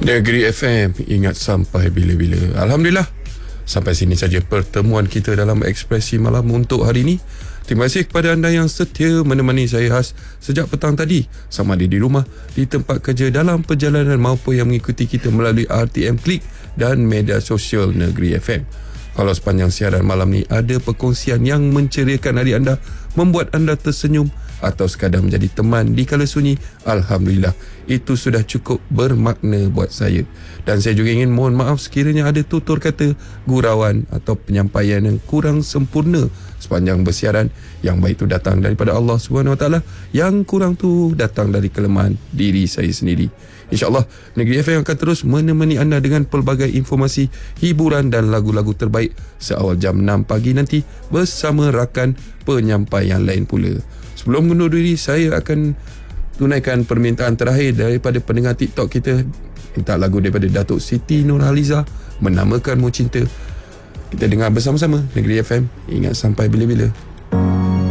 Negeri FM, ingat sampai bila-bila. Alhamdulillah, sampai sini saja pertemuan kita dalam Ekspresi Malam untuk hari ini. Terima kasih kepada anda yang setia menemani saya Has sejak petang tadi, sama ada di rumah, di tempat kerja, dalam perjalanan maupun yang mengikuti kita melalui RTM Klik dan media sosial Negeri FM. Kalau sepanjang siaran malam ni ada perkongsian yang menceriakan hari anda, membuat anda tersenyum atau sekadar menjadi teman di kala sunyi, Alhamdulillah, itu sudah cukup bermakna buat saya. Dan saya juga ingin mohon maaf sekiranya ada tutur kata, gurauan atau penyampaian yang kurang sempurna sepanjang bersiaran. Yang baik itu datang daripada Allah SWT, yang kurang tu datang dari kelemahan diri saya sendiri. InsyaAllah, Negeri FM akan terus menemani anda dengan pelbagai informasi, hiburan dan lagu-lagu terbaik seawal jam 6 pagi nanti bersama rakan penyampai yang lain pula. Sebelum mengundur diri, saya akan tunaikan permintaan terakhir daripada pendengar TikTok kita. Minta lagu daripada Datuk Siti Nurhaliza, Menamakanmu Cinta. Kita dengar bersama-sama Negeri FM, ingat sampai bila-bila.